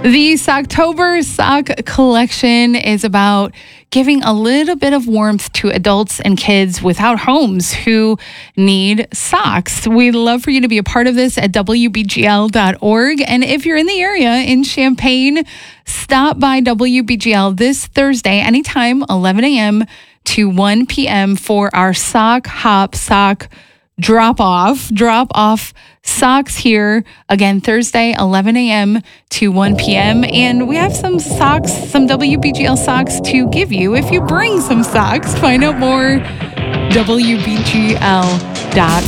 The Socktober sock collection is about giving a little bit of warmth to adults and kids without homes who need socks. We'd love for you to be a part of this at WBGL.org. And if you're in the area in Champaign, stop by WBGL this Thursday, anytime 11 a.m. to 1 p.m. for our sock drop off socks here again Thursday 11 a.m. to 1 p.m. and we have some socks, some WBGL socks to give you if you bring some socks. Find out more WBGL.org.